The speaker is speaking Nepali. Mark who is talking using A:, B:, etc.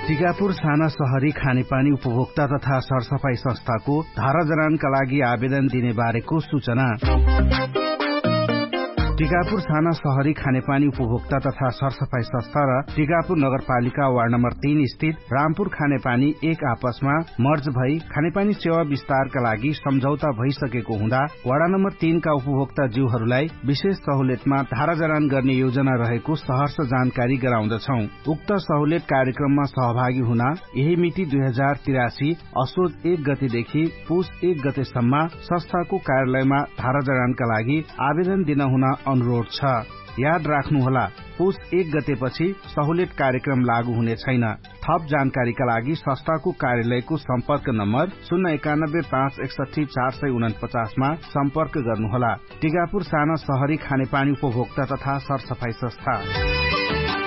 A: टिकापुर साना शहरी खानेपानी उपभोक्ता तथा सरसफाई संस्थाको धारा जरानका लागि आवेदन दिने बारेको सूचना। टिकापुर साना शहरी खानेपानी उपभोक्ता तथा सरसफाई संस्था र टिकापुर नगरपालिका वार्ड नम्बर 3 स्थित रामपुर खानेपानी एक आपसमा मर्ज भई खानेपानी सेवा विस्तारका लागि सम्झौता भइसकेको हुँदा वार्ड नम्बर 3 का उपभोक्ता जीवहरूलाई विशेष सहुलियतमा धारा जरान गर्ने योजना रहेको सहर्ष जानकारी गराउँदछौ। उक्त सहुलियत कार्यक्रममा सहभागी हुन यही मिति 2083 असोज 1 गतेदेखि पुस 1 गतेसम्म संस्थाको कार्यालयमा धारा जरानका लागि आवेदन दिन हुन अनुरोध छ। याद राख्नुहोला, पुस 1 गतेपछि सहुलियत कार्यक्रम लागू हुने छैन। थप जानकारीका लागि संस्थाको कार्यालयको सम्पर्क नम्बर 091516449 मा सम्पर्क गर्नुहोला। टिकापुर साना शहरी खानेपानी उपभोक्ता तथा सरसफाई संस्था।